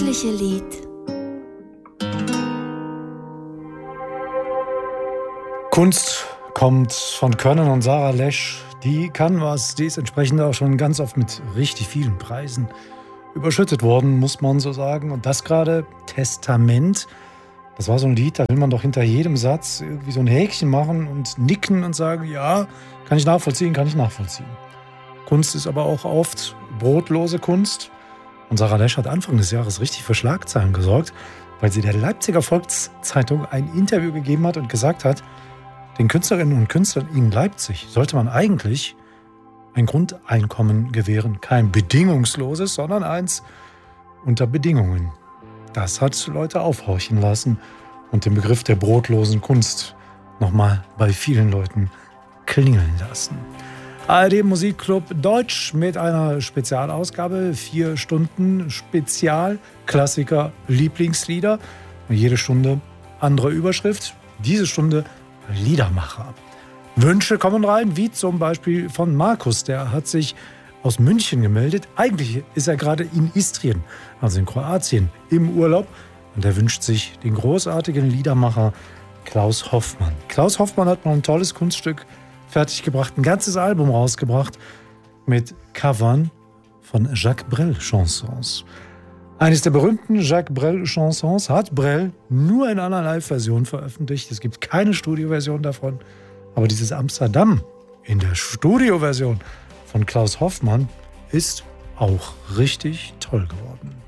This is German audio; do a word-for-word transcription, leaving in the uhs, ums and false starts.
tägliche Lied. Kunst kommt von Können und Sarah Lesch. Die kann was, die ist entsprechend auch schon ganz oft mit richtig vielen Preisen überschüttet worden, muss man so sagen. Und das gerade Testament, das war so ein Lied, da will man doch hinter jedem Satz irgendwie so ein Häkchen machen und nicken und sagen, ja, kann ich nachvollziehen, kann ich nachvollziehen. Kunst ist aber auch oft brotlose Kunst. Und Sarah Lesch hat Anfang des Jahres richtig für Schlagzeilen gesorgt, weil sie der Leipziger Volkszeitung ein Interview gegeben hat und gesagt hat, den Künstlerinnen und Künstlern in Leipzig sollte man eigentlich ein Grundeinkommen gewähren. Kein bedingungsloses, sondern eins unter Bedingungen. Das hat Leute aufhorchen lassen und den Begriff der brotlosen Kunst nochmal bei vielen Leuten klingeln lassen. A R D Musikclub Deutsch mit einer Spezialausgabe. Vier Stunden Spezial, Klassiker, Lieblingslieder. Jede Stunde andere Überschrift. Diese Stunde Liedermacher. Wünsche kommen rein, wie zum Beispiel von Markus. Der hat sich aus München gemeldet. Eigentlich ist er gerade in Istrien, also in Kroatien, im Urlaub. Und er wünscht sich den großartigen Liedermacher Klaus Hoffmann. Klaus Hoffmann hat mal ein tolles Kunststück fertiggebracht, ein ganzes Album rausgebracht mit Covern von Jacques Brel-Chansons. Eines der berühmten Jacques Brel-Chansons hat Brel nur in einer Live-Version veröffentlicht. Es gibt keine Studioversion davon. Aber dieses Amsterdam in der Studioversion von Klaus Hoffmann ist auch richtig toll geworden.